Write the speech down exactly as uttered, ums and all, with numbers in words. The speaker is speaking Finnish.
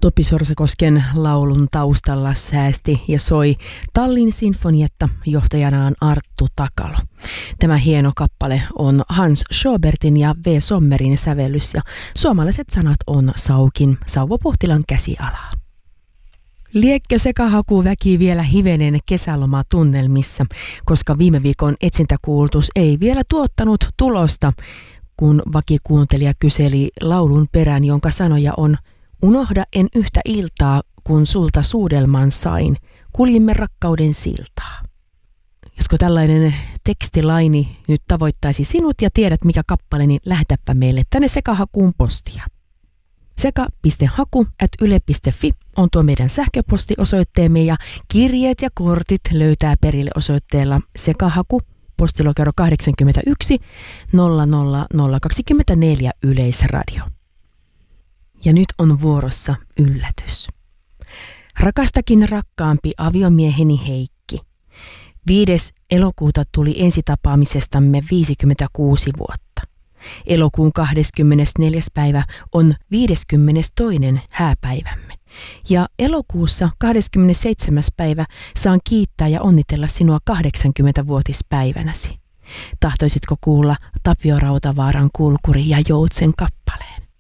Topi Sorsakosken laulun taustalla säästi ja soi Tallin sinfonietta, johtajana on Arttu Takalo. Tämä hieno kappale on Hans Sjöbertin ja V. Sommerin sävellys ja suomalaiset sanat on Saukin Sauvo Puhtilan käsialaa. Liekkö sekahaku väki vielä hivenen kesälomatunnelmissa, koska viime viikon etsintäkuulutus ei vielä tuottanut tulosta, kun vakikuuntelija kyseli laulun perään, jonka sanoja on: unohda en yhtä iltaa, kun sulta suudelman sain, kuljimme rakkauden siltaa. Josko tällainen tekstilaini nyt tavoittaisi sinut ja tiedät mikä kappale, niin lähetäpä meille tänne sekahakuun postia. seka piste haku ät yle piste fi on tuo meidän sähköpostiosoitteemme ja kirjeet ja kortit löytää perille osoitteella sekahaku, postilokero kahdeksankymmentäyksi nolla nolla nolla kaksikymmentäneljä Yleisradio. Ja nyt on vuorossa yllätys. Rakastakin rakkaampi aviomieheni Heikki. viides elokuuta tuli ensitapaamisestamme viisikymmentäkuusi vuotta. Elokuun kahdeskymmenesneljäs päivä on viideskymmenestoinen hääpäivämme. Ja elokuussa kahdeskymmenesseitsemäs päivä saan kiittää ja onnitella sinua kahdeksankymmentävuotispäivänäsi. Tahtoisitko kuulla Tapio Rautavaaran Kulkuri ja Joutsen kappaleen?